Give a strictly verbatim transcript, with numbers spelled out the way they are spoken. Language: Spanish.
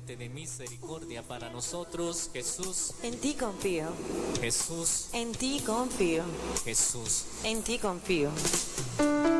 fuente de misericordia para nosotros. Jesús, En ti confío, Jesús, en ti confío, Jesús. en ti confío.